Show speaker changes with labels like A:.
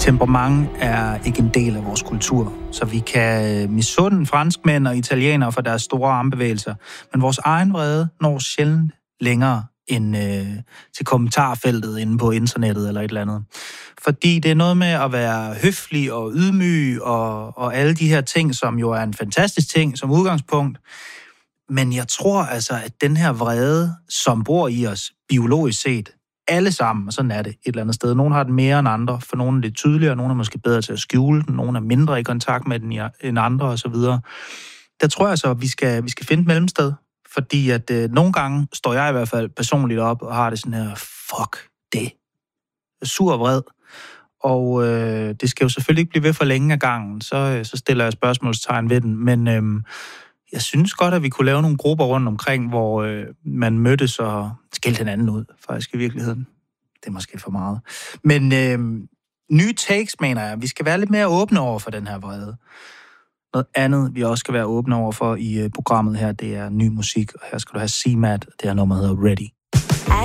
A: Temperament er ikke en del af vores kultur, så vi kan misunde franskmænd og italienere for deres store armbevægelser, men vores egen vrede når sjældent længere end til kommentarfeltet inde på internettet eller et eller andet. Fordi det er noget med at være høflig og ydmyg og alle de her ting, som jo er en fantastisk ting som udgangspunkt. Men jeg tror altså, at den her vrede, som bor i os biologisk set, alle sammen, og sådan er det et eller andet sted. Nogle har den mere end andre, for nogle er det tydeligere, nogle er måske bedre til at skjule den, nogle er mindre i kontakt med den end andre osv. Der tror jeg så, at vi skal finde et mellemsted, fordi at nogle gange står jeg i hvert fald personligt op og har det sådan her, fuck det. Sur og vred. Og det skal jo selvfølgelig ikke blive ved for længe af gangen, så stiller jeg spørgsmålstegn ved den, men jeg synes godt, at vi kunne lave nogle grupper rundt omkring, hvor man mødtes og skældte hinanden ud, faktisk i virkeligheden. Det er måske for meget. Men nye takes, mener jeg. Vi skal være lidt mere åbne over for den her vrede. Noget andet, vi også skal være åbne over for i programmet her, det er ny musik. Og her skal du have C-Mat, det her nummer hedder Ready.